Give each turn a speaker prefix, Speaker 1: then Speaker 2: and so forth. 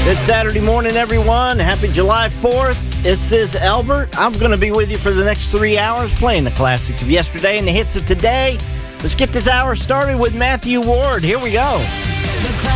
Speaker 1: Good Saturday morning, everyone. Happy July 4th. This is Albert. I'm going to be with you for the next 3 hours playing the classics of yesterday and the hits of today. Let's get this hour started with Matthew Ward. Here we go.